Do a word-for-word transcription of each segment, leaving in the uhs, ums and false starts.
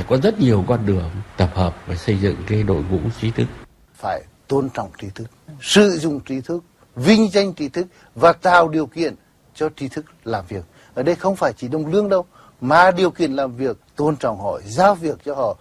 có rất nhiều con đường tập hợp và xây dựng cái đội ngũ trí thức. Phải tôn trọng trí thức, sử dụng trí thức, vinh danh trí thức và tạo điều kiện cho trí thức làm việc. Ở đây không phải chỉ đồng lương đâu, mà điều kiện làm việc, tôn trọng họ, giao việc cho họ.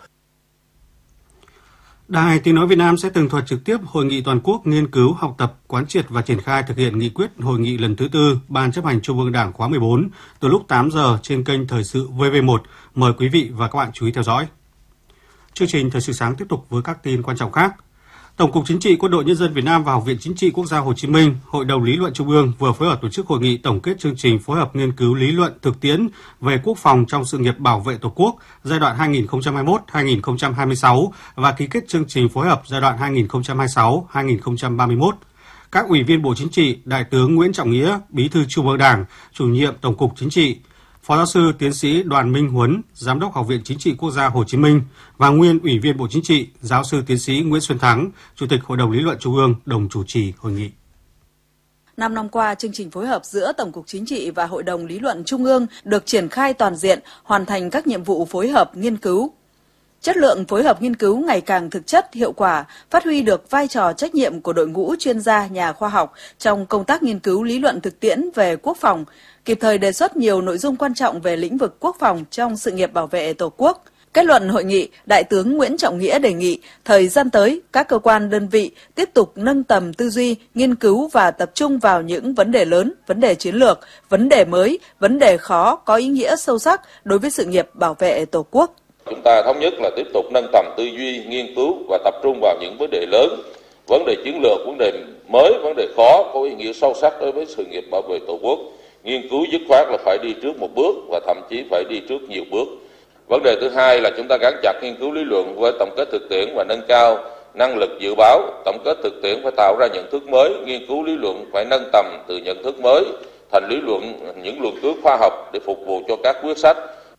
Đài Tiếng nói Việt Nam sẽ tường thuật trực tiếp hội nghị toàn quốc nghiên cứu, học tập, quán triệt và triển khai thực hiện nghị quyết hội nghị lần thứ tư Ban chấp hành Trung ương Đảng khóa mười bốn từ lúc tám giờ trên kênh Thời sự vê vê một. Mời quý vị và các bạn chú ý theo dõi. Chương trình Thời sự sáng tiếp tục với các tin quan trọng khác. Tổng cục Chính trị Quân đội Nhân dân Việt Nam và Học viện Chính trị Quốc gia Hồ Chí Minh, Hội đồng Lý luận Trung ương vừa phối hợp tổ chức hội nghị tổng kết chương trình phối hợp nghiên cứu lý luận thực tiễn về quốc phòng trong sự nghiệp bảo vệ Tổ quốc giai đoạn hai nghìn không trăm hai mươi mốt đến hai nghìn không trăm hai mươi sáu và ký kết chương trình phối hợp giai đoạn hai nghìn không trăm hai mươi sáu đến hai nghìn không trăm ba mươi mốt. Các ủy viên Bộ Chính trị, Đại tướng Nguyễn Trọng Nghĩa, Bí thư Trung ương Đảng, Chủ nhiệm Tổng cục Chính trị, Phó giáo sư tiến sĩ Đoàn Minh Huấn, Giám đốc Học viện Chính trị Quốc gia Hồ Chí Minh và nguyên Ủy viên Bộ Chính trị, Giáo sư tiến sĩ Nguyễn Xuân Thắng, Chủ tịch Hội đồng Lý luận Trung ương đồng chủ trì hội nghị. Năm năm qua, chương trình phối hợp giữa Tổng cục Chính trị và Hội đồng Lý luận Trung ương được triển khai toàn diện, hoàn thành các nhiệm vụ phối hợp nghiên cứu. Chất lượng phối hợp nghiên cứu ngày càng thực chất, hiệu quả, phát huy được vai trò trách nhiệm của đội ngũ chuyên gia, nhà khoa học trong công tác nghiên cứu lý luận thực tiễn về quốc phòng, kịp thời đề xuất nhiều nội dung quan trọng về lĩnh vực quốc phòng trong sự nghiệp bảo vệ Tổ quốc. Kết luận hội nghị, Đại tướng Nguyễn Trọng Nghĩa đề nghị thời gian tới, các cơ quan đơn vị tiếp tục nâng tầm tư duy, nghiên cứu và tập trung vào những vấn đề lớn, vấn đề chiến lược, vấn đề mới, vấn đề khó có ý nghĩa sâu sắc đối với sự nghiệp bảo vệ Tổ quốc. Chúng ta thống nhất là tiếp tục nâng tầm tư duy, nghiên cứu và tập trung vào những vấn đề lớn, vấn đề chiến lược, vấn đề mới, vấn đề khó có ý nghĩa sâu sắc đối với sự nghiệp bảo vệ Tổ quốc. Nghiên cứu dứt khoát là phải đi trước một bước và thậm chí phải đi trước nhiều bước. Vấn đề thứ hai là chúng ta gắn chặt nghiên cứu lý luận với tổng kết thực tiễn và nâng cao năng lực dự báo. Tổng kết thực tiễn phải tạo ra nhận thức mới, nghiên cứu lý luận phải nâng tầm từ nhận thức mới thành lý luận, những luận cứu khoa học để phục vụ cho các quyết sách.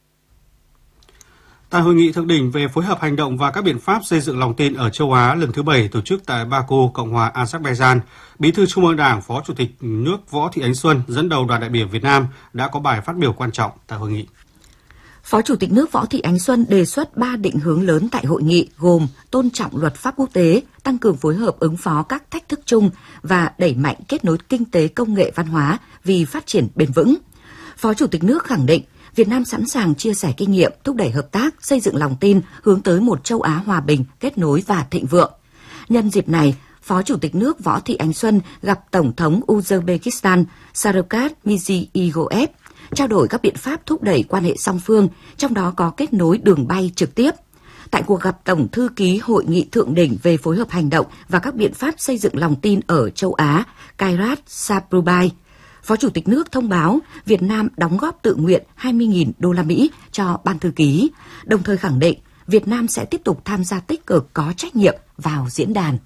Tại hội nghị thượng đỉnh về phối hợp hành động và các biện pháp xây dựng lòng tin ở châu Á lần thứ bảy tổ chức tại Baku, Cộng hòa Azerbaijan, Bí thư Trung ương Đảng, Phó Chủ tịch nước Võ Thị Ánh Xuân dẫn đầu đoàn đại biểu Việt Nam đã có bài phát biểu quan trọng tại hội nghị. Phó Chủ tịch nước Võ Thị Ánh Xuân đề xuất ba định hướng lớn tại hội nghị gồm tôn trọng luật pháp quốc tế, tăng cường phối hợp ứng phó các thách thức chung và đẩy mạnh kết nối kinh tế, công nghệ, văn hóa vì phát triển bền vững. Phó Chủ tịch nước khẳng định Việt Nam sẵn sàng chia sẻ kinh nghiệm, thúc đẩy hợp tác, xây dựng lòng tin, hướng tới một châu Á hòa bình, kết nối và thịnh vượng. Nhân dịp này, Phó Chủ tịch nước Võ Thị Ánh Xuân gặp Tổng thống Uzbekistan Shavkat Mirziyoyev, trao đổi các biện pháp thúc đẩy quan hệ song phương, trong đó có kết nối đường bay trực tiếp. Tại cuộc gặp Tổng thư ký Hội nghị thượng đỉnh về phối hợp hành động và các biện pháp xây dựng lòng tin ở châu Á, Kairat Saprubai, Phó Chủ tịch nước thông báo Việt Nam đóng góp tự nguyện hai mươi nghìn đô la Mỹ cho ban thư ký, đồng thời khẳng định Việt Nam sẽ tiếp tục tham gia tích cực có trách nhiệm vào diễn đàn.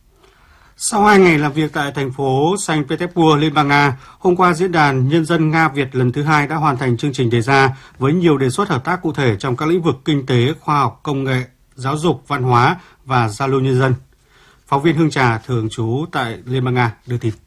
Sau hai ngày làm việc tại thành phố Saint Petersburg, Liên bang Nga, hôm qua Diễn đàn Nhân dân Nga-Việt lần thứ hai đã hoàn thành chương trình đề ra với nhiều đề xuất hợp tác cụ thể trong các lĩnh vực kinh tế, khoa học, công nghệ, giáo dục, văn hóa và giao lưu nhân dân. Phóng viên Hương Trà, thường trú tại Liên bang Nga, đưa tin.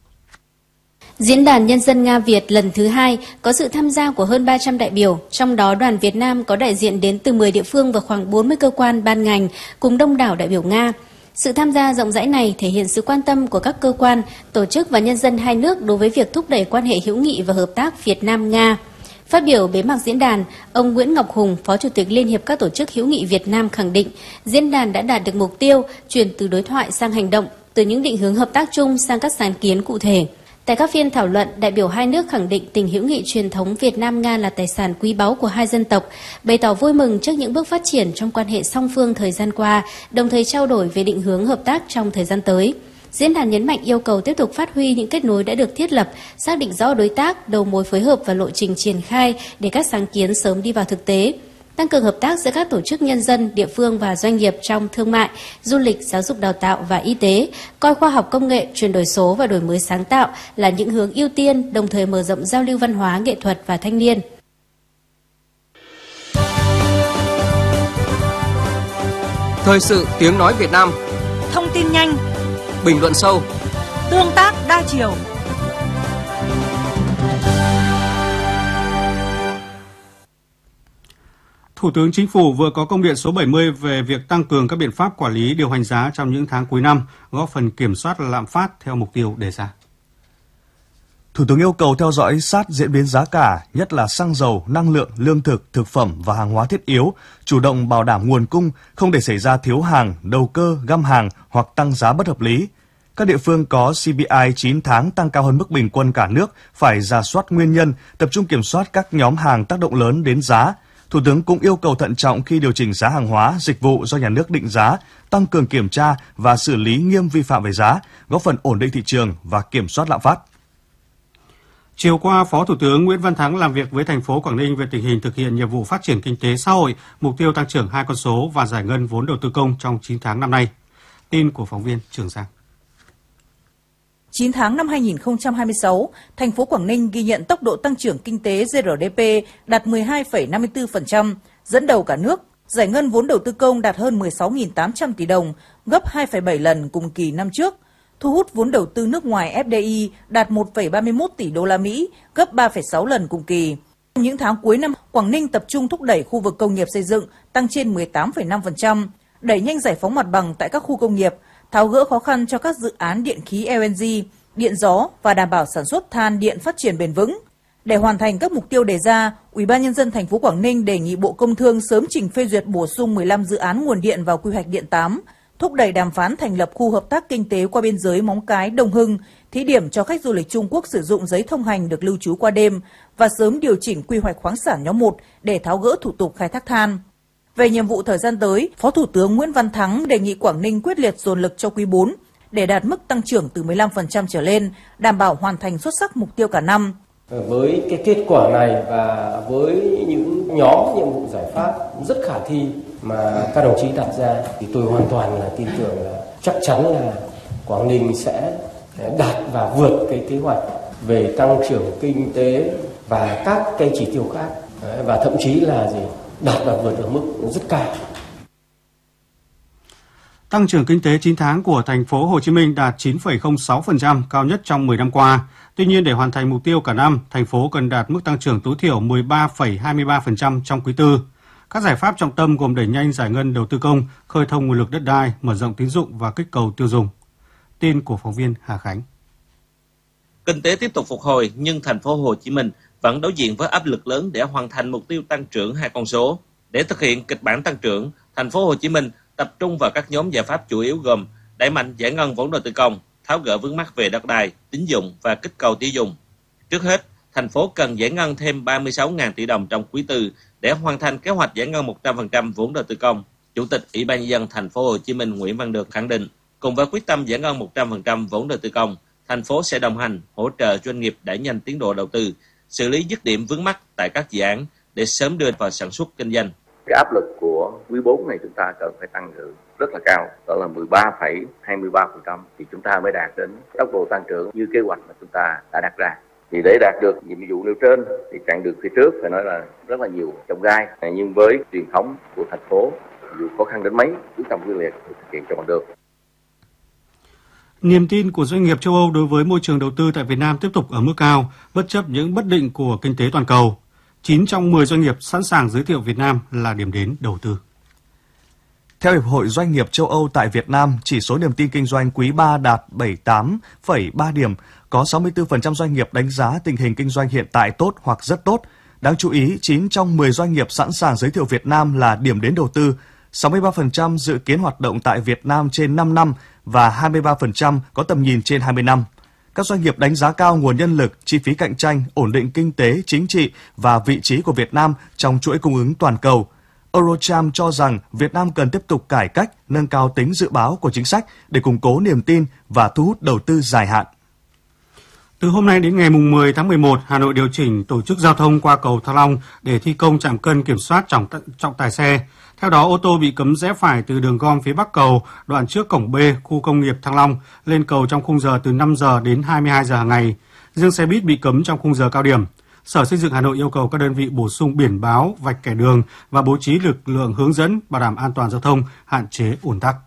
Diễn đàn Nhân dân Nga-Việt lần thứ hai có sự tham gia của hơn ba trăm đại biểu, trong đó đoàn Việt Nam có đại diện đến từ mười địa phương và khoảng bốn mươi cơ quan ban ngành cùng đông đảo đại biểu Nga. Sự tham gia rộng rãi này thể hiện sự quan tâm của các cơ quan, tổ chức và nhân dân hai nước đối với việc thúc đẩy quan hệ hữu nghị và hợp tác Việt Nam-Nga. Phát biểu bế mạc diễn đàn, ông Nguyễn Ngọc Hùng, Phó Chủ tịch Liên hiệp các tổ chức hữu nghị Việt Nam khẳng định diễn đàn đã đạt được mục tiêu chuyển từ đối thoại sang hành động, từ những định hướng hợp tác chung sang các sáng kiến cụ thể. Tại các phiên thảo luận, đại biểu hai nước khẳng định tình hữu nghị truyền thống Việt Nam-Nga là tài sản quý báu của hai dân tộc, bày tỏ vui mừng trước những bước phát triển trong quan hệ song phương thời gian qua, đồng thời trao đổi về định hướng hợp tác trong thời gian tới. Diễn đàn nhấn mạnh yêu cầu tiếp tục phát huy những kết nối đã được thiết lập, xác định rõ đối tác, đầu mối phối hợp và lộ trình triển khai để các sáng kiến sớm đi vào thực tế. Tăng cường hợp tác giữa các tổ chức nhân dân, địa phương và doanh nghiệp trong thương mại, du lịch, giáo dục đào tạo và y tế, coi khoa học công nghệ, chuyển đổi số và đổi mới sáng tạo là những hướng ưu tiên, đồng thời mở rộng giao lưu văn hóa, nghệ thuật và thanh niên. Thời sự tiếng nói Việt Nam. Thông tin nhanh, bình luận sâu, tương tác đa chiều. Thủ tướng Chính phủ vừa có công điện số bảy mươi về việc tăng cường các biện pháp quản lý điều hành giá trong những tháng cuối năm, góp phần kiểm soát lạm phát theo mục tiêu đề ra. Thủ tướng yêu cầu theo dõi sát diễn biến giá cả, nhất là xăng dầu, năng lượng, lương thực, thực phẩm và hàng hóa thiết yếu, chủ động bảo đảm nguồn cung, không để xảy ra thiếu hàng, đầu cơ, găm hàng hoặc tăng giá bất hợp lý. Các địa phương có xê pê i chín tháng tăng cao hơn mức bình quân cả nước phải rà soát nguyên nhân, tập trung kiểm soát các nhóm hàng tác động lớn đến giá. Thủ tướng cũng yêu cầu thận trọng khi điều chỉnh giá hàng hóa, dịch vụ do nhà nước định giá, tăng cường kiểm tra và xử lý nghiêm vi phạm về giá, góp phần ổn định thị trường và kiểm soát lạm phát. Chiều qua, Phó Thủ tướng Nguyễn Văn Thắng làm việc với thành phố Quảng Ninh về tình hình thực hiện nhiệm vụ phát triển kinh tế xã hội, mục tiêu tăng trưởng hai con số và giải ngân vốn đầu tư công trong chín tháng năm nay. Tin của phóng viên Trường Giang. chín tháng năm hai nghìn không trăm hai mươi sáu, thành phố Quảng Ninh ghi nhận tốc độ tăng trưởng kinh tế giê rờ đê pê đạt mười hai phẩy năm mươi tư phần trăm, dẫn đầu cả nước. Giải ngân vốn đầu tư công đạt hơn mười sáu nghìn tám trăm tỷ đồng, gấp hai phẩy bảy lần cùng kỳ năm trước. Thu hút vốn đầu tư nước ngoài ép đê i đạt một phẩy ba mươi mốt tỷ đô la Mỹ, gấp ba phẩy sáu lần cùng kỳ. Trong những tháng cuối năm, Quảng Ninh tập trung thúc đẩy khu vực công nghiệp xây dựng tăng trên mười tám phẩy năm phần trăm, đẩy nhanh giải phóng mặt bằng tại các khu công nghiệp, tháo gỡ khó khăn cho các dự án điện khí lờ en giê, điện gió và đảm bảo sản xuất than điện phát triển bền vững. Để hoàn thành các mục tiêu đề ra, Ủy ban nhân dân thành phố Quảng Ninh đề nghị Bộ Công Thương sớm trình phê duyệt bổ sung mười lăm dự án nguồn điện vào quy hoạch điện tám, thúc đẩy đàm phán thành lập khu hợp tác kinh tế qua biên giới Móng Cái, Đông Hưng, thí điểm cho khách du lịch Trung Quốc sử dụng giấy thông hành được lưu trú qua đêm và sớm điều chỉnh quy hoạch khoáng sản nhóm một để tháo gỡ thủ tục khai thác than. Về nhiệm vụ thời gian tới, Phó Thủ tướng Nguyễn Văn Thắng đề nghị Quảng Ninh quyết liệt dồn lực cho quý bốn để đạt mức tăng trưởng từ mười lăm phần trăm trở lên, đảm bảo hoàn thành xuất sắc mục tiêu cả năm. Với cái kết quả này và với những nhóm nhiệm vụ giải pháp rất khả thi mà các đồng chí đặt ra thì tôi hoàn toàn là tin tưởng là chắc chắn là Quảng Ninh sẽ đạt và vượt cái kế hoạch về tăng trưởng kinh tế và các cái chỉ tiêu khác, và thậm chí là gì đạt và vượt ở mức rất cao. Tăng trưởng kinh tế chín tháng của thành phố Hồ Chí Minh đạt chín phẩy không sáu phần trăm, cao nhất trong mười năm qua. Tuy nhiên, để hoàn thành mục tiêu cả năm, thành phố cần đạt mức tăng trưởng tối thiểu mười ba phẩy hai mươi ba phần trăm trong quý tư. Các giải pháp trọng tâm gồm đẩy nhanh giải ngân đầu tư công, khơi thông nguồn lực đất đai, mở rộng tín dụng và kích cầu tiêu dùng. Tin của phóng viên Hà Khánh. Kinh tế tiếp tục phục hồi nhưng thành phố Hồ Chí Minh vẫn đối diện với áp lực lớn để hoàn thành mục tiêu tăng trưởng hai con số. Để thực hiện kịch bản tăng trưởng, thành phố Hồ Chí Minh tập trung vào các nhóm giải pháp chủ yếu gồm đẩy mạnh giải ngân vốn đầu tư công, tháo gỡ vướng mắc về đất đai, tín dụng và kích cầu tiêu dùng. Trước hết, thành phố cần giải ngân thêm ba mươi sáu nghìn tỷ đồng trong quý tư để hoàn thành kế hoạch giải ngân một trăm phần trăm vốn đầu tư công. Chủ tịch Ủy ban nhân dân thành phố Hồ Chí Minh Nguyễn Văn Được khẳng định, cùng với quyết tâm giải ngân một trăm phần trăm vốn đầu tư công, thành phố sẽ đồng hành, hỗ trợ doanh nghiệp đẩy nhanh tiến độ đầu tư, xử lý dứt điểm vướng mắc tại các dự án để sớm đưa vào sản xuất kinh doanh. Cái áp lực của quý bốn này chúng ta cần phải tăng trưởng rất là cao, đó là mười ba phẩy hai mươi ba phần trăm thì chúng ta mới đạt đến tốc độ tăng trưởng như kế hoạch mà chúng ta đã đặt ra. Thì để đạt được nhiệm vụ nêu trên thì chặng đường phía trước phải nói là rất là nhiều chông gai, nhưng với truyền thống của thành phố, dù khó khăn đến mấy, quyết tâm quyết liệt thực hiện cho bằng được. Niềm tin của doanh nghiệp châu Âu đối với môi trường đầu tư tại Việt Nam tiếp tục ở mức cao, bất chấp những bất định của kinh tế toàn cầu. chín trong mười doanh nghiệp sẵn sàng giới thiệu Việt Nam là điểm đến đầu tư. Theo Hiệp hội Doanh nghiệp châu Âu tại Việt Nam, chỉ số niềm tin kinh doanh quý ba đạt bảy mươi tám phẩy ba điểm, có sáu mươi tư phần trăm doanh nghiệp đánh giá tình hình kinh doanh hiện tại tốt hoặc rất tốt. Đáng chú ý, chín trong mười doanh nghiệp sẵn sàng giới thiệu Việt Nam là điểm đến đầu tư, sáu mươi ba phần trăm dự kiến hoạt động tại Việt Nam trên năm năm và hai mươi ba phần trăm có tầm nhìn trên hai mươi năm. Các doanh nghiệp đánh giá cao nguồn nhân lực, chi phí cạnh tranh, ổn định kinh tế, chính trị và vị trí của Việt Nam trong chuỗi cung ứng toàn cầu. Eurocharm cho rằng Việt Nam cần tiếp tục cải cách, nâng cao tính dự báo của chính sách để củng cố niềm tin và thu hút đầu tư dài hạn. Từ hôm nay đến ngày mười tháng mười một, Hà Nội điều chỉnh tổ chức giao thông qua cầu Thăng Long để thi công trạm cân kiểm soát trọng, trọng tải xe. Theo đó, ô tô bị cấm rẽ phải từ đường gom phía bắc cầu, đoạn trước cổng B, khu công nghiệp Thăng Long, lên cầu trong khung giờ từ năm giờ đến hai mươi hai giờ hàng ngày. Riêng xe buýt bị cấm trong khung giờ cao điểm. Sở Xây dựng Hà Nội yêu cầu các đơn vị bổ sung biển báo, vạch kẻ đường và bố trí lực lượng hướng dẫn bảo đảm an toàn giao thông, hạn chế ùn tắc.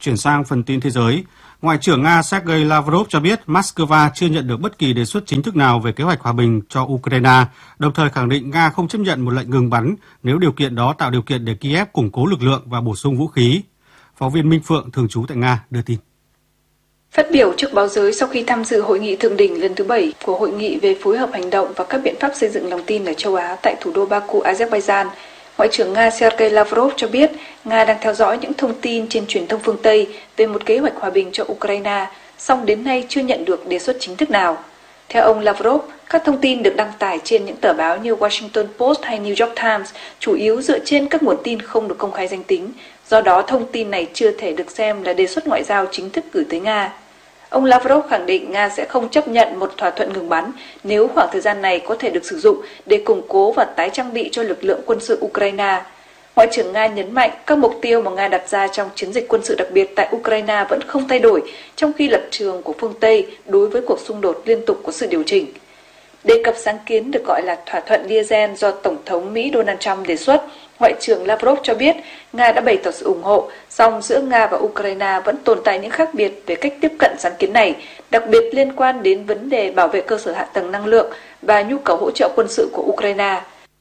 Chuyển sang phần tin thế giới, Ngoại trưởng Nga Sergei Lavrov cho biết Moscow chưa nhận được bất kỳ đề xuất chính thức nào về kế hoạch hòa bình cho Ukraine, đồng thời khẳng định Nga không chấp nhận một lệnh ngừng bắn nếu điều kiện đó tạo điều kiện để Kiev củng cố lực lượng và bổ sung vũ khí. Phóng viên Minh Phượng thường trú tại Nga đưa tin. Phát biểu trước báo giới sau khi tham dự hội nghị thượng đỉnh lần thứ bảy của Hội nghị về phối hợp hành động và các biện pháp xây dựng lòng tin ở châu Á tại thủ đô Baku, Azerbaijan, Ngoại trưởng Nga Sergei Lavrov cho biết Nga đang theo dõi những thông tin trên truyền thông phương Tây về một kế hoạch hòa bình cho Ukraine, song đến nay chưa nhận được đề xuất chính thức nào. Theo ông Lavrov, các thông tin được đăng tải trên những tờ báo như Washington Post hay New York Times chủ yếu dựa trên các nguồn tin không được công khai danh tính, do đó thông tin này chưa thể được xem là đề xuất ngoại giao chính thức gửi tới Nga. Ông Lavrov khẳng định Nga sẽ không chấp nhận một thỏa thuận ngừng bắn nếu khoảng thời gian này có thể được sử dụng để củng cố và tái trang bị cho lực lượng quân sự Ukraine. Ngoại trưởng Nga nhấn mạnh các mục tiêu mà Nga đặt ra trong chiến dịch quân sự đặc biệt tại Ukraine vẫn không thay đổi, trong khi lập trường của phương Tây đối với cuộc xung đột liên tục có sự điều chỉnh. Đề cập sáng kiến được gọi là thỏa thuận Liaison do Tổng thống Mỹ Donald Trump đề xuất, Ngoại trưởng Lavrov cho biết Nga đã bày tỏ sự ủng hộ, song giữa Nga và Ukraine vẫn tồn tại những khác biệt về cách tiếp cận sáng kiến này, đặc biệt liên quan đến vấn đề bảo vệ cơ sở hạ tầng năng lượng và nhu cầu hỗ trợ quân sự của Ukraine.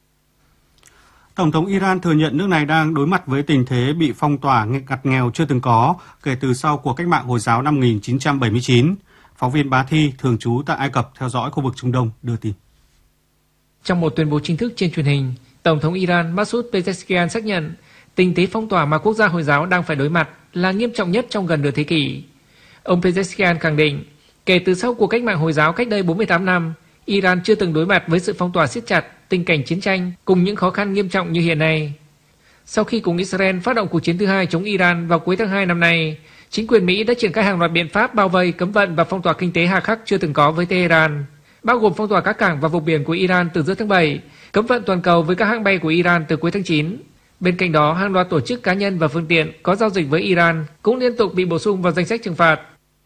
Tổng thống Iran thừa nhận nước này đang đối mặt với tình thế bị phong tỏa ngặt nghèo chưa từng có kể từ sau cuộc cách mạng Hồi giáo năm một nghìn chín trăm bảy mươi chín. Phóng viên Bá Thi, thường trú tại Ai Cập theo dõi khu vực Trung Đông, đưa tin. Trong một tuyên bố chính thức trên truyền hình, Tổng thống Iran Masoud Pezeshkian xác nhận tình thế phong tỏa mà quốc gia Hồi giáo đang phải đối mặt là nghiêm trọng nhất trong gần nửa thế kỷ. Ông Pezeshkian khẳng định, kể từ sau cuộc cách mạng Hồi giáo cách đây bốn mươi tám năm, Iran chưa từng đối mặt với sự phong tỏa siết chặt, tình cảnh chiến tranh cùng những khó khăn nghiêm trọng như hiện nay. Sau khi cùng Israel phát động cuộc chiến thứ hai chống Iran vào cuối tháng hai năm nay, chính quyền Mỹ đã triển khai hàng loạt biện pháp bao vây, cấm vận và phong tỏa kinh tế hà khắc chưa từng có với Tehran, bao gồm phong tỏa các cảng và vùng biển của Iran từ giữa tháng bảy, cấm vận toàn cầu với các hãng bay của Iran từ cuối tháng chín. Bên cạnh đó, hàng loạt tổ chức cá nhân và phương tiện có giao dịch với Iran cũng liên tục bị bổ sung vào danh sách trừng phạt.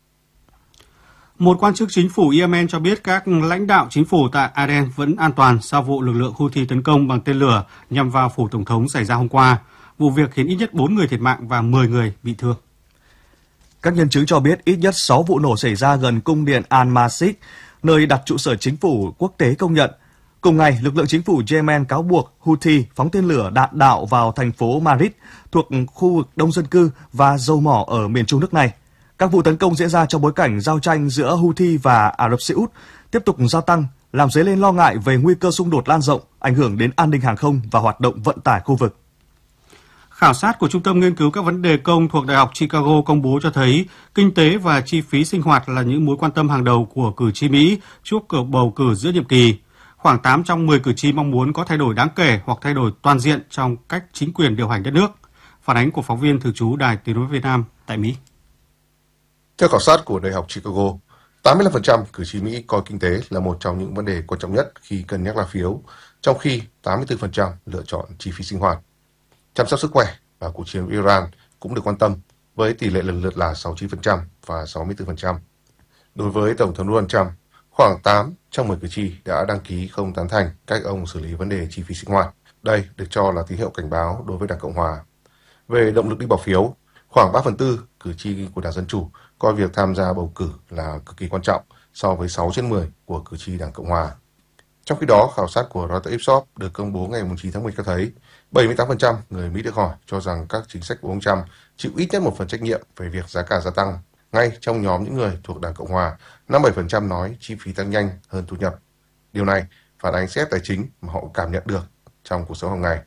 Một quan chức chính phủ Yemen cho biết các lãnh đạo chính phủ tại Aden vẫn an toàn sau vụ lực lượng Houthi tấn công bằng tên lửa nhằm vào phủ tổng thống xảy ra hôm qua. Vụ việc khiến ít nhất bốn người thiệt mạng và mười người bị thương. Các nhân chứng cho biết ít nhất sáu vụ nổ xảy ra gần cung điện Al-Masjid, nơi đặt trụ sở chính phủ quốc tế công nhận. Cùng ngày, lực lượng chính phủ Yemen cáo buộc Houthi phóng tên lửa đạn đạo vào thành phố Marib thuộc khu vực đông dân cư và dầu mỏ ở miền trung nước này. Các vụ tấn công diễn ra trong bối cảnh giao tranh giữa Houthi và Ả Rập Xê Út tiếp tục gia tăng, làm dấy lên lo ngại về nguy cơ xung đột lan rộng, ảnh hưởng đến an ninh hàng không và hoạt động vận tải khu vực. Khảo sát của Trung tâm Nghiên cứu các vấn đề công thuộc Đại học Chicago công bố cho thấy kinh tế và chi phí sinh hoạt là những mối quan tâm hàng đầu của cử tri Mỹ trước cuộc bầu cử giữa nhiệm kỳ. Khoảng tám trong mười cử tri mong muốn có thay đổi đáng kể hoặc thay đổi toàn diện trong cách chính quyền điều hành đất nước. Phản ánh của phóng viên thường trú Đài Tiếng nói Việt Nam tại Mỹ. Theo khảo sát của Đại học Chicago, tám mươi lăm phần trăm cử tri Mỹ coi kinh tế là một trong những vấn đề quan trọng nhất khi cân nhắc lá phiếu, trong khi tám mươi tư phần trăm lựa chọn chi phí sinh hoạt. Chăm sóc sức khỏe và cuộc chiến với Iran cũng được quan tâm, với tỷ lệ lần lượt là sáu mươi chín phần trăm và sáu mươi tư phần trăm. Đối với Tổng thống Donald Trump, khoảng tám trong mười cử tri đã đăng ký không tán thành cách ông xử lý vấn đề chi phí sinh hoạt. Đây được cho là tín hiệu cảnh báo đối với Đảng Cộng Hòa. Về động lực đi bỏ phiếu, khoảng ba phần tư cử tri của Đảng Dân Chủ coi việc tham gia bầu cử là cực kỳ quan trọng so với sáu trên mười của cử tri Đảng Cộng Hòa. Trong khi đó, khảo sát của Reuters Ipsos được công bố ngày chín tháng mười cho thấy bảy mươi tám phần trăm người Mỹ được hỏi cho rằng các chính sách của ông Trump chịu ít nhất một phần trách nhiệm về việc giá cả gia tăng. Ngay trong nhóm những người thuộc Đảng Cộng Hòa, năm mươi bảy phần trăm nói chi phí tăng nhanh hơn thu nhập. Điều này phản ánh xét tài chính mà họ cảm nhận được trong cuộc sống hàng ngày.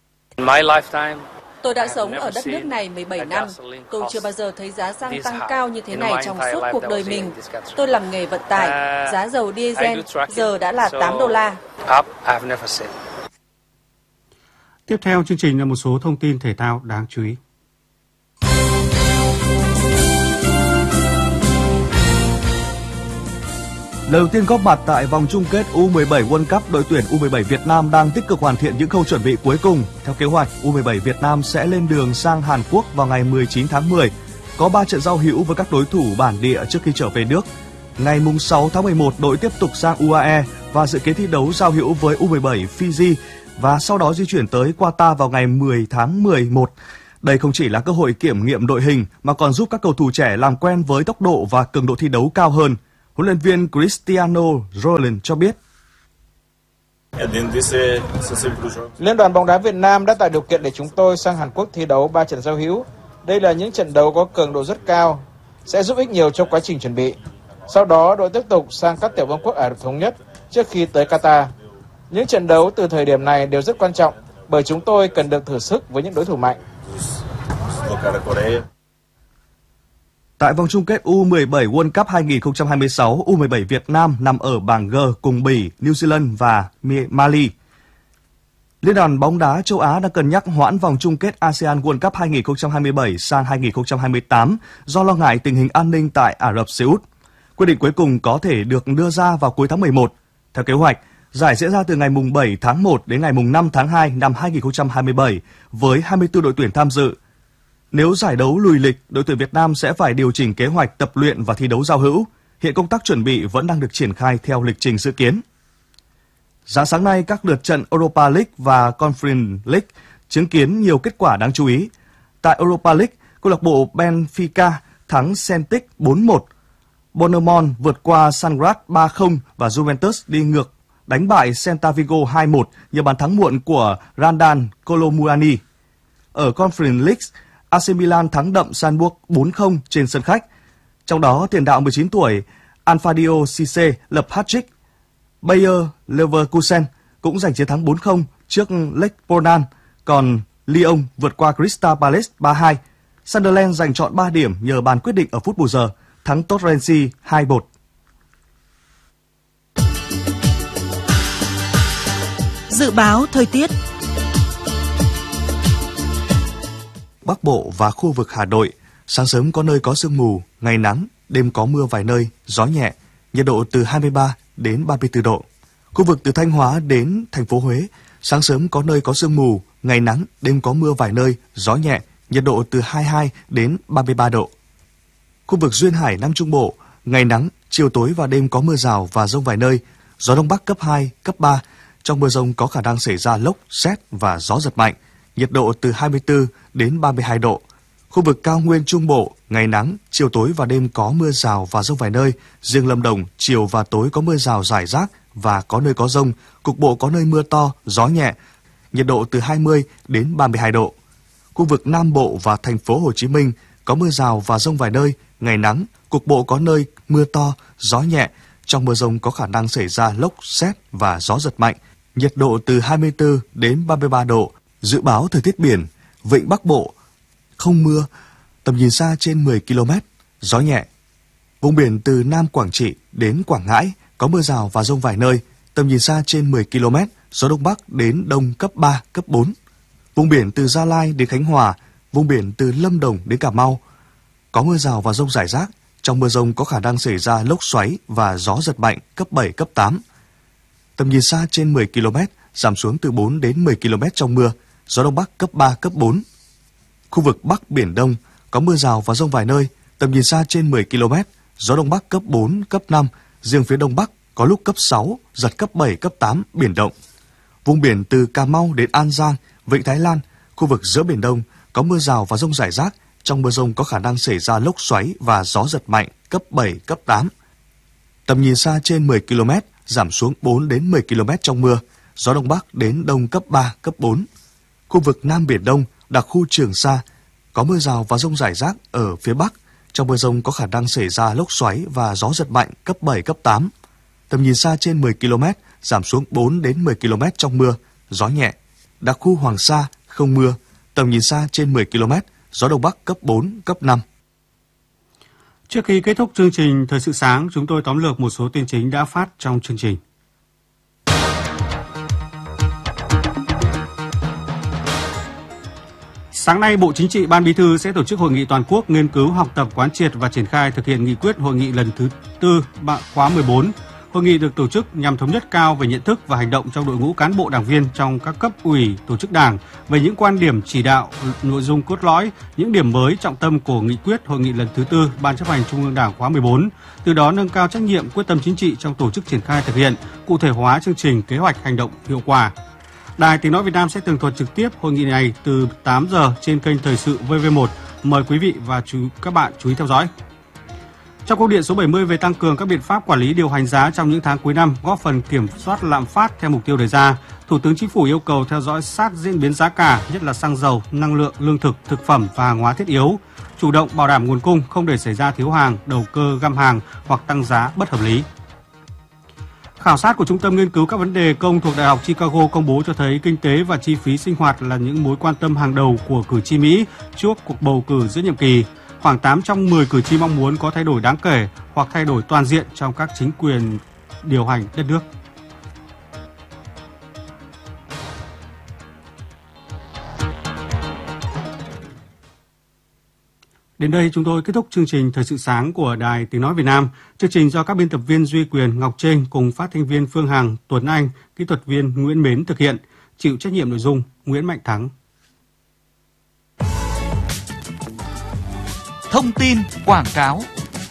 Tôi đã sống ở đất nước này mười bảy năm. Tôi chưa bao giờ thấy giá xăng tăng cao như thế này trong suốt cuộc đời mình. Tôi làm nghề vận tải. Giá dầu diesel giờ đã là tám đô la. Tiếp theo chương trình là một số thông tin thể thao đáng chú ý. Lần đầu tiên góp mặt tại vòng chung kết U mười bảy World Cup, đội tuyển U mười bảy Việt Nam đang tích cực hoàn thiện những khâu chuẩn bị cuối cùng. Theo kế hoạch, U mười bảy Việt Nam sẽ lên đường sang Hàn Quốc vào ngày mười chín tháng mười. Có ba trận giao hữu với các đối thủ bản địa trước khi trở về nước. Ngày sáu tháng mười một, đội tiếp tục sang u a e và dự kiến thi đấu giao hữu với U mười bảy Fiji và sau đó di chuyển tới Qatar vào ngày mười tháng mười một. Đây không chỉ là cơ hội kiểm nghiệm đội hình mà còn giúp các cầu thủ trẻ làm quen với tốc độ và cường độ thi đấu cao hơn. Huấn luyện viên Cristiano Ronaldo cho biết. Liên đoàn bóng đá Việt Nam đã tạo điều kiện để chúng tôi sang Hàn Quốc thi đấu ba trận giao hữu. Đây là những trận đấu có cường độ rất cao, sẽ giúp ích nhiều trong quá trình chuẩn bị. Sau đó đội tiếp tục sang các tiểu vương quốc Ả Rập Thống Nhất trước khi tới Qatar. Những trận đấu từ thời điểm này đều rất quan trọng bởi chúng tôi cần được thử sức với những đối thủ mạnh. Tại vòng chung kết U mười bảy World Cup hai không hai sáu, U mười bảy Việt Nam nằm ở bảng G cùng Bỉ, New Zealand và Mali. Liên đoàn bóng đá châu Á đang cân nhắc hoãn vòng chung kết a sê an World Cup hai không hai bảy sang hai không hai tám do lo ngại tình hình an ninh tại Ả Rập Xê Út. Quyết định cuối cùng có thể được đưa ra vào cuối tháng mười một. Theo kế hoạch, giải diễn ra từ ngày bảy tháng một đến ngày năm tháng hai năm hai không hai bảy với hai mươi tư đội tuyển tham dự. Nếu giải đấu lùi lịch, đội tuyển Việt Nam sẽ phải điều chỉnh kế hoạch tập luyện và thi đấu giao hữu. Hiện công tác chuẩn bị vẫn đang được triển khai theo lịch trình dự kiến. Sáng sáng nay, các lượt trận Europa League và Conference League chứng kiến nhiều kết quả đáng chú ý. Tại Europa League, câu lạc bộ Benfica thắng Celtic bốn một, Bournemouth vượt qua Sangrat ba không và Juventus đi ngược đánh bại Celta Vigo hai một nhờ bàn thắng muộn của Randan Kolomuani. Ở Conference League, a xê Milan thắng đậm Salzburg bốn không trên sân khách. Trong đó, tiền đạo mười chín tuổi Alfredo Cisse lập hat-trick. Bayer Leverkusen cũng giành chiến thắng bốn không trước Lech Poznan, còn Lyon vượt qua Crystal Palace ba hai. Sunderland giành trọn ba điểm nhờ bàn quyết định ở phút bù giờ, thắng Torrency hai một. Dự báo thời tiết. Bắc Bộ và khu vực Hà Nội, sáng sớm có nơi có sương mù, ngày nắng, đêm có mưa vài nơi, gió nhẹ, nhiệt độ từ hai mươi ba đến ba mươi tư độ. Khu vực từ Thanh Hóa đến thành phố Huế, sáng sớm có nơi có sương mù, ngày nắng, đêm có mưa vài nơi, gió nhẹ, nhiệt độ từ hai mươi hai đến ba mươi ba độ. Khu vực Duyên Hải Nam Trung Bộ, ngày nắng, chiều tối và đêm có mưa rào và dông vài nơi, gió Đông Bắc cấp hai, cấp ba. Trong mưa dông có khả năng xảy ra lốc, sét và gió giật mạnh, nhiệt độ từ hai mươi tư đến ba mươi hai độ. Khu vực Cao Nguyên Trung Bộ, ngày nắng, chiều tối và đêm có mưa rào và dông vài nơi. Riêng Lâm Đồng, chiều và tối có mưa rào rải rác và có nơi có dông, cục bộ có nơi mưa to, gió nhẹ, nhiệt độ từ hai mươi đến ba mươi hai độ. Khu vực Nam Bộ và thành phố Hồ Chí Minh có mưa rào và dông vài nơi, ngày nắng, cục bộ có nơi mưa to, gió nhẹ. Trong mưa dông có khả năng xảy ra lốc, sét và gió giật mạnh, nhiệt độ từ hai mươi tư đến ba mươi ba độ. Dự báo thời tiết biển, vịnh Bắc Bộ không mưa, tầm nhìn xa trên mười ki lô mét, gió nhẹ. Vùng biển từ Nam Quảng Trị đến Quảng Ngãi có mưa rào và dông vài nơi, tầm nhìn xa trên mười ki lô mét, gió Đông Bắc đến Đông cấp ba, cấp bốn. Vùng biển từ Gia Lai đến Khánh Hòa, vùng biển từ Lâm Đồng đến Cà Mau có mưa rào và dông rải rác. Trong mưa dông có khả năng xảy ra lốc xoáy và gió giật mạnh cấp bảy, cấp tám. Tầm nhìn xa trên mười ki lô mét, giảm xuống từ bốn đến mười ki lô mét trong mưa, gió Đông Bắc cấp ba, cấp bốn. Khu vực Bắc Biển Đông có mưa rào và dông vài nơi, tầm nhìn xa trên mười ki lô mét, gió Đông Bắc cấp bốn, cấp năm, riêng phía Đông Bắc có lúc cấp sáu, giật cấp bảy, cấp tám, biển động. Vùng biển từ Cà Mau đến An Giang, Vịnh Thái Lan, khu vực giữa Biển Đông có mưa rào và dông rải rác, trong mưa dông có khả năng xảy ra lốc xoáy và gió giật mạnh cấp bảy, cấp tám. Tầm nhìn xa trên mười ki lô mét, giảm xuống bốn đến mười ki lô mét trong mưa, gió Đông Bắc đến Đông cấp ba, cấp bốn. Khu vực Nam Biển Đông, đặc khu Trường Sa, có mưa rào và dông rải rác ở phía Bắc. Trong mưa dông có khả năng xảy ra lốc xoáy và gió giật mạnh cấp bảy, cấp tám. Tầm nhìn xa trên mười ki lô mét, giảm xuống bốn đến mười ki lô mét trong mưa, gió nhẹ. Đặc khu Hoàng Sa, không mưa, tầm nhìn xa trên mười ki lô mét, gió Đông Bắc cấp bốn, cấp năm. Trước khi kết thúc chương trình Thời sự sáng, chúng tôi tóm lược một số tin chính đã phát trong chương trình. Sáng nay, Bộ Chính trị, Ban Bí thư sẽ tổ chức hội nghị toàn quốc nghiên cứu, học tập, quán triệt và triển khai thực hiện nghị quyết hội nghị lần thứ tư khóa mười bốn. Hội nghị được tổ chức nhằm thống nhất cao về nhận thức và hành động trong đội ngũ cán bộ đảng viên trong các cấp ủy, tổ chức đảng về những quan điểm chỉ đạo, nội dung cốt lõi, những điểm mới trọng tâm của nghị quyết hội nghị lần thứ tư Ban chấp hành Trung ương Đảng khóa mười bốn, từ đó nâng cao trách nhiệm, quyết tâm chính trị trong tổ chức triển khai thực hiện, cụ thể hóa chương trình, kế hoạch hành động hiệu quả. Đài Tiếng nói Việt Nam sẽ tường thuật trực tiếp hội nghị này từ tám giờ trên kênh Thời sự vê vê một. Mời quý vị và chú, các bạn chú ý theo dõi. Trong công điện số bảy mươi về tăng cường các biện pháp quản lý điều hành giá trong những tháng cuối năm, góp phần kiểm soát lạm phát theo mục tiêu đề ra, Thủ tướng Chính phủ yêu cầu theo dõi sát diễn biến giá cả, nhất là xăng dầu, năng lượng, lương thực, thực phẩm và hàng hóa thiết yếu, chủ động bảo đảm nguồn cung, không để xảy ra thiếu hàng, đầu cơ găm hàng hoặc tăng giá bất hợp lý. Khảo sát của Trung tâm Nghiên cứu các vấn đề công thuộc Đại học Chicago công bố cho thấy kinh tế và chi phí sinh hoạt là những mối quan tâm hàng đầu của cử tri Mỹ trước cuộc bầu cử giữa nhiệm kỳ. Khoảng tám trong mười cử tri mong muốn có thay đổi đáng kể hoặc thay đổi toàn diện trong các chính quyền điều hành đất nước. Đến đây chúng tôi kết thúc chương trình Thời sự sáng của Đài Tiếng nói Việt Nam. Chương trình do các biên tập viên Duy Quyền, Ngọc Trinh cùng phát thanh viên Phương Hằng, Tuấn Anh, kỹ thuật viên Nguyễn Mến thực hiện. Chịu trách nhiệm nội dung Nguyễn Mạnh Thắng. Thông tin quảng cáo.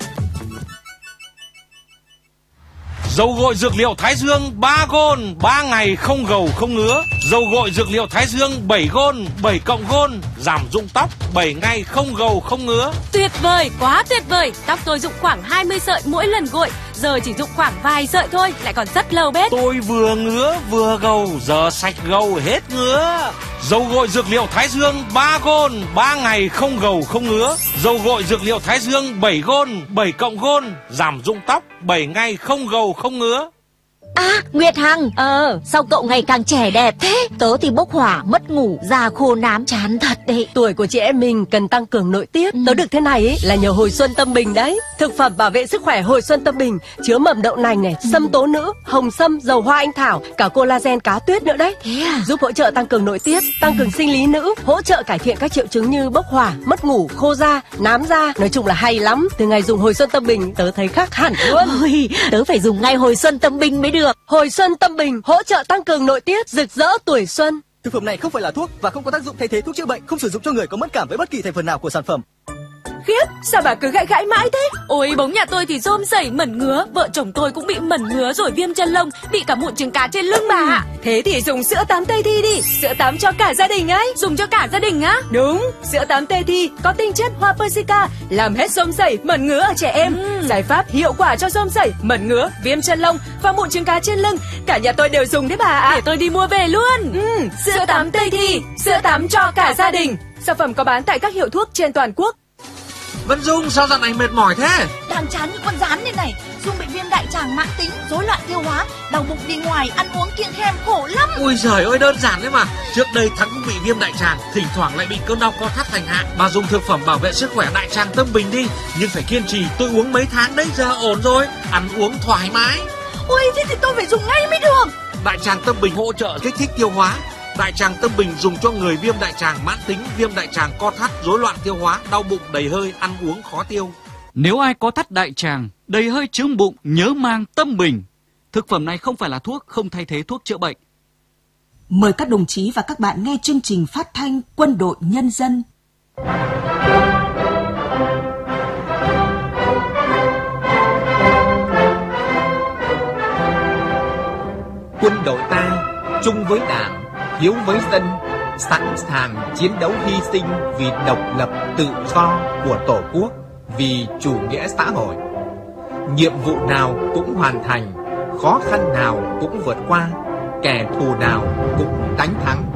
Dầu gội dược liệu Thái Dương ba gôn, ba ngày không gầu không ngứa. Dầu gội dược liệu Thái Dương bảy gôn, bảy cộng gôn, giảm rụng tóc, bảy ngày không gầu không ngứa. Tuyệt vời, quá tuyệt vời. Tóc tôi rụng khoảng hai mươi sợi mỗi lần gội, giờ chỉ rụng khoảng vài sợi thôi, lại còn rất lâu bết. Tôi vừa ngứa vừa gầu, giờ sạch gầu hết ngứa. Dầu gội dược liệu Thái Dương ba gôn, ba ngày không gầu không ngứa. Dầu gội dược liệu Thái Dương bảy gôn, bảy cộng gôn, giảm rụng tóc, bảy ngày không gầu không ngứa. À, Nguyệt Hằng, ờ, sao cậu ngày càng trẻ đẹp thế? Tớ thì bốc hỏa, mất ngủ, da khô nám, chán thật đấy. Tuổi của chị em mình cần tăng cường nội tiết. Ừ. Tớ được thế này ấy, là nhờ Hồi Xuân Tâm Bình đấy. Thực phẩm bảo vệ sức khỏe Hồi Xuân Tâm Bình chứa mầm đậu nành này, ừ. sâm tố nữ, hồng sâm, dầu hoa anh thảo, cả collagen cá tuyết nữa đấy. Thế à? Giúp hỗ trợ tăng cường nội tiết, tăng cường sinh lý nữ, hỗ trợ cải thiện các triệu chứng như bốc hỏa, mất ngủ, khô da, nám da. Nói chung là hay lắm. Từ ngày dùng Hồi Xuân Tâm Bình, tớ thấy khác hẳn luôn. Ôi, tớ phải dùng ngay Hồi Xuân Tâm Bình mới được. Hồi Xuân Tâm Bình hỗ trợ tăng cường nội tiết, rực rỡ tuổi xuân. Thực phẩm này không phải là thuốc và không có tác dụng thay thế thuốc chữa bệnh, không sử dụng cho người có mất cảm với bất kỳ thành phần nào của sản phẩm. Khiếp, sao bà cứ gãi gãi mãi thế? Ôi, bóng nhà tôi thì rôm rẩy mẩn ngứa, vợ chồng tôi cũng bị mẩn ngứa rồi viêm chân lông, bị cả mụn trứng cá trên lưng bà ạ. Thế thì dùng sữa tắm Tây Thi đi, sữa tắm cho cả gia đình ấy. Dùng cho cả gia đình á? Đúng, sữa tắm Tây Thi có tinh chất hoa persica, làm hết rôm rẩy, mẩn ngứa ở trẻ em. Ừ. Giải pháp hiệu quả cho rôm rẩy, mẩn ngứa, viêm chân lông và mụn trứng cá trên lưng. Cả nhà tôi đều dùng đấy bà ạ. Để tôi đi mua về luôn. Ừ, sữa tắm Tây Thi, sữa tắm cho cả gia đình. Sản phẩm có bán tại các hiệu thuốc trên toàn quốc. Vân Dung, sao dạo này mệt mỏi thế? Đang chán như con rán như này. Dung bị viêm đại tràng mãn tính, rối loạn tiêu hóa, đau bụng đi ngoài, ăn uống kiêng khem khổ lắm. Ui giời ơi, đơn giản đấy mà. Trước đây Thắng cũng bị viêm đại tràng, thỉnh thoảng lại bị cơn đau co thắt thành hạn. Bà dùng thực phẩm bảo vệ sức khỏe đại tràng Tâm Bình đi, nhưng phải kiên trì. Tôi uống mấy tháng đấy, giờ ổn rồi, ăn uống thoải mái. Ui, thế thì tôi phải dùng ngay mới được. Đại tràng Tâm Bình hỗ trợ kích thích tiêu hóa. Đại tràng Tâm Bình dùng cho người viêm đại tràng mãn tính, viêm đại tràng co thắt, rối loạn tiêu hóa, đau bụng, đầy hơi, ăn uống khó tiêu. Nếu ai có thắt đại tràng, đầy hơi, chướng bụng, nhớ mang Tâm Bình. Thực phẩm này không phải là thuốc, không thay thế thuốc chữa bệnh. Mời các đồng chí và các bạn nghe chương trình phát thanh Quân đội Nhân dân. Quân đội ta chung với Đảng, hiếu với dân, sẵn sàng chiến đấu hy sinh vì độc lập tự do của Tổ quốc, vì chủ nghĩa xã hội. Nhiệm vụ nào cũng hoàn thành, khó khăn nào cũng vượt qua, kẻ thù nào cũng đánh thắng.